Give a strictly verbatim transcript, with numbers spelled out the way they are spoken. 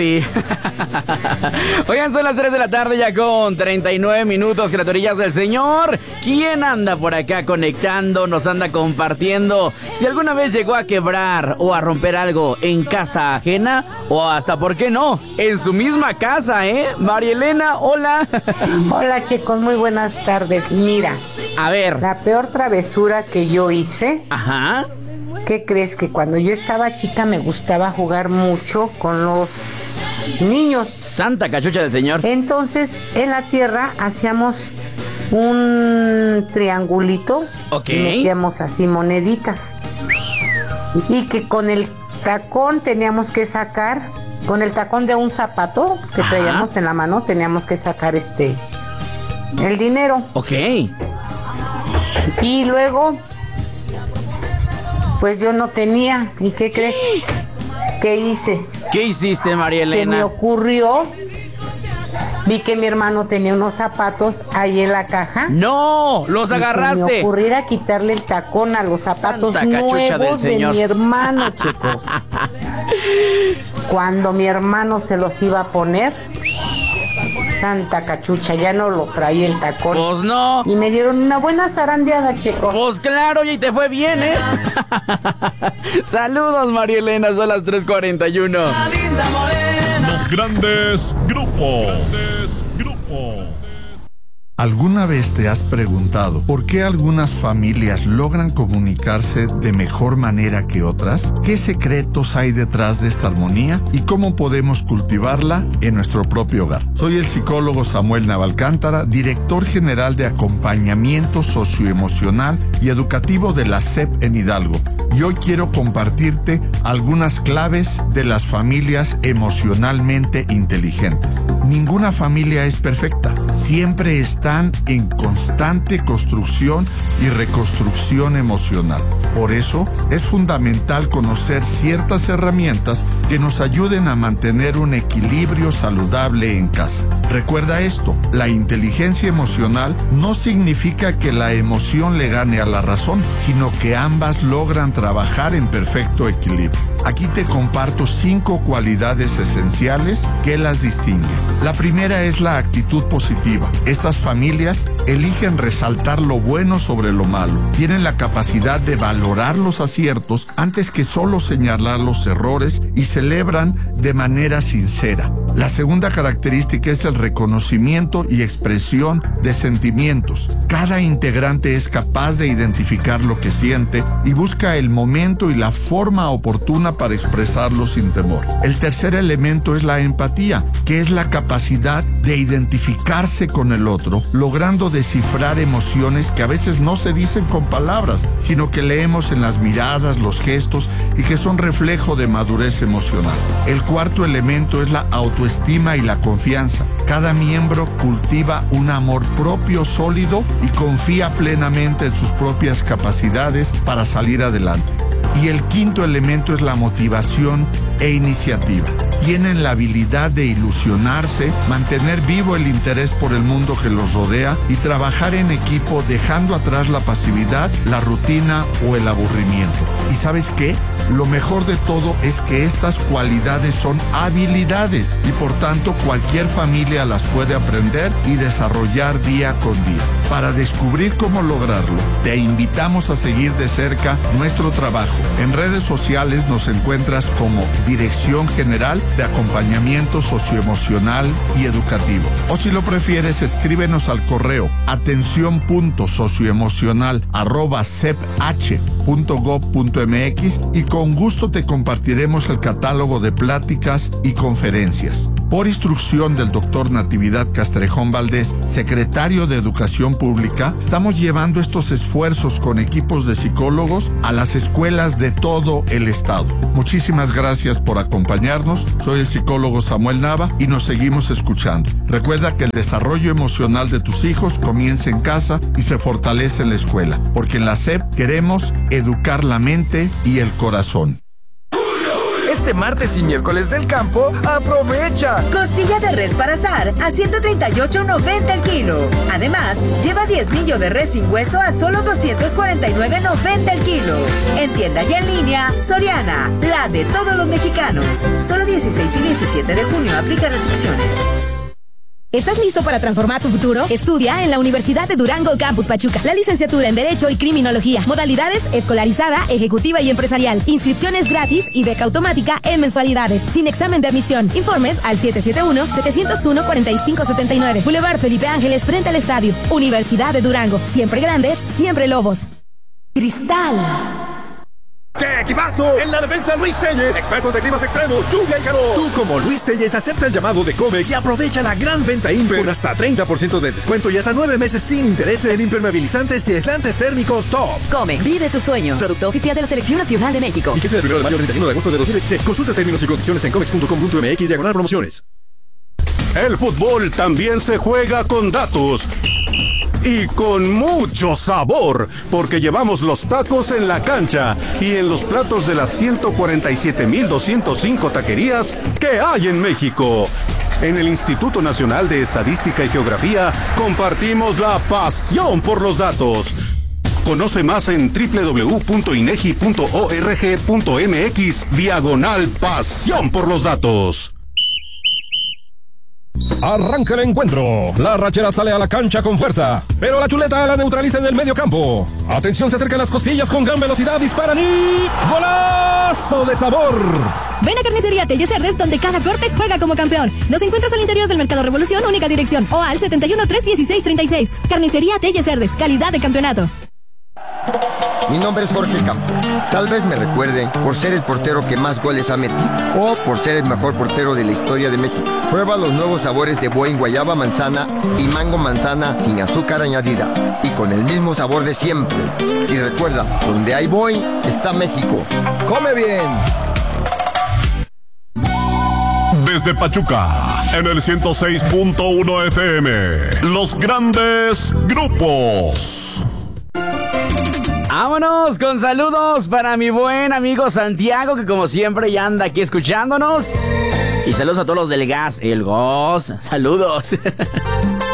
Gaby. Oigan, son las tres de la tarde ya con treinta y nueve minutos, criaturillas del Señor. ¿Quién anda por acá conectando? Nos anda compartiendo si alguna vez llegó a quebrar o a romper algo en casa ajena o hasta, ¿por qué no?, en su misma casa, ¿eh? María Elena, hola. Hola, chicos, muy buenas tardes. Mira, a ver, la peor travesura que yo hice. Ajá. ¿Qué crees? Que cuando yo estaba chica me gustaba jugar mucho con los niños. Santa cachucha del Señor. Entonces, en la tierra hacíamos un triangulito. Ok. Y metíamos así moneditas. Y que con el tacón teníamos que sacar, con el tacón de un zapato que Ajá. traíamos en la mano, teníamos que sacar este, el dinero. Ok. Y luego, pues yo no tenía. ¿Y qué crees? ¿Qué hice? ¿Qué hiciste, María Se me Elena? ocurrió, vi que mi hermano tenía unos zapatos ahí en la caja. ¡No! ¡Los y Se me agarraste! ocurriera quitarle el tacón a los zapatos Santa cachucha del nuevos de Señor. mi hermano, chicos. Cuando mi hermano se los iba a poner, santa cachucha, ya no lo traía el tacón. Pues no. Y me dieron una buena zarandeada, chicos. Pues claro, y te fue bien, ¿eh? Saludos, María Elena, son las tres cuarenta y uno. Los grandes grupos. Grandes grupos. ¿Alguna vez te has preguntado por qué algunas familias logran comunicarse de mejor manera que otras? ¿Qué secretos hay detrás de esta armonía? ¿Y cómo podemos cultivarla en nuestro propio hogar? Soy el psicólogo Samuel Navalcántara, director general de acompañamiento socioemocional y educativo de la S E P en Hidalgo. Y hoy quiero compartirte algunas claves de las familias emocionalmente inteligentes. Ninguna familia es perfecta. Siempre están en constante construcción y reconstrucción emocional. Por eso, es fundamental conocer ciertas herramientas que nos ayuden a mantener un equilibrio saludable en casa. Recuerda esto, la inteligencia emocional no significa que la emoción le gane a la razón, sino que ambas logran trabajar en perfecto equilibrio. Aquí te comparto cinco cualidades esenciales que las distinguen. La primera es la actitud positiva. Estas familias eligen resaltar lo bueno sobre lo malo. Tienen la capacidad de valorar los aciertos antes que solo señalar los errores y celebran de manera sincera. La segunda característica es el reconocimiento y expresión de sentimientos. Cada integrante es capaz de identificar lo que siente y busca el momento y la forma oportuna para expresarlo sin temor. El tercer elemento es la empatía, que es la capacidad de identificarse con el otro, logrando descifrar emociones que a veces no se dicen con palabras, sino que leemos en las miradas, los gestos y que son reflejo de madurez emocional. El cuarto elemento es la autoestima y la confianza. Cada miembro cultiva un amor propio sólido y confía plenamente en sus propias capacidades para salir adelante. Y el quinto elemento es la motivación e iniciativa. Tienen la habilidad de ilusionarse, mantener vivo el interés por el mundo que los rodea y trabajar en equipo dejando atrás la pasividad, la rutina o el aburrimiento. ¿Y sabes qué? Lo mejor de todo es que estas cualidades son habilidades y por tanto cualquier familia las puede aprender y desarrollar día con día. Para descubrir cómo lograrlo, te invitamos a seguir de cerca nuestro trabajo. En redes sociales nos encuentras como Dirección General de Acompañamiento Socioemocional y Educativo. O si lo prefieres, escríbenos al correo atención punto socioemocional arroba seph punto gob punto mx y con gusto te compartiremos el catálogo de pláticas y conferencias. Por instrucción del doctor Natividad Castrejón Valdés, secretario de Educación Pública, estamos llevando estos esfuerzos con equipos de psicólogos a las escuelas de todo el estado. Muchísimas gracias por acompañarnos. Soy el psicólogo Samuel Nava y nos seguimos escuchando. Recuerda que el desarrollo emocional de tus hijos comienza en casa y se fortalece en la escuela, porque en la S E P queremos educar la mente y el corazón. este martes y miércoles del campo, ¡aprovecha! Costilla de res para asar a ciento treinta y ocho noventa el kilo. Además, lleva diezmillo de res sin hueso a solo doscientos cuarenta y nueve noventa el kilo. En tienda y en línea, Soriana, la de todos los mexicanos. Solo dieciséis y diecisiete de junio, aplica restricciones. ¿Estás listo para transformar tu futuro? Estudia en la Universidad de Durango Campus Pachuca. La licenciatura en Derecho y Criminología. Modalidades escolarizada, ejecutiva y empresarial. Inscripciones gratis y beca automática en mensualidades. Sin examen de admisión. Informes al siete siete uno, siete cero uno, cuatro cinco siete nueve. Boulevard Felipe Ángeles frente al estadio. Universidad de Durango. Siempre grandes, siempre lobos. Cristal. ¡Qué equipazo! En la defensa, Luis Telles, expertos de climas extremos, lluvia y calor. Tú, como Luis Telles, acepta el llamado de Comex y aprovecha la gran venta Imper con hasta treinta por ciento de descuento y hasta nueve meses sin intereses en impermeabilizantes y aislantes térmicos top. Comex, vive tus sueños. Producto oficial de la Selección Nacional de México. Y que sea del primero de mayo al treinta y uno de agosto de dos mil veintiséis. Consulta términos y condiciones en comex punto com punto m x diagonal promociones. El fútbol también se juega con datos. Y con mucho sabor, porque llevamos los tacos en la cancha y en los platos de las ciento cuarenta y siete mil doscientos cinco taquerías que hay en México. En el Instituto Nacional de Estadística y Geografía compartimos la pasión por los datos. Conoce más en doble u doble u doble u punto inegi punto org punto mx diagonal pasión por los datos. Arranca el encuentro. La rachera sale a la cancha con fuerza, pero la chuleta la neutraliza en el medio campo. Atención, se acercan las costillas con gran velocidad, disparan y... ¡golazo de sabor! Ven a Carnicería Telles Cerdes, donde cada corte juega como campeón. Nos encuentras al interior del Mercado Revolución, única dirección, o al setenta y uno, tres dieciséis, treinta y seis. Carnicería Telles Cerdes, calidad de campeonato. Mi nombre es Jorge Campos. Tal vez me recuerden por ser el portero que más goles ha metido o por ser el mejor portero de la historia de México. Prueba los nuevos sabores de Boing guayaba manzana y mango manzana sin azúcar añadida y con el mismo sabor de siempre. Y recuerda, donde hay Boing está México. ¡Come bien! Desde Pachuca, en el ciento seis punto uno F M, los grandes grupos. Vámonos con saludos para mi buen amigo Santiago, que como siempre ya anda aquí escuchándonos. Y saludos a todos los del gas, el G O S. Saludos.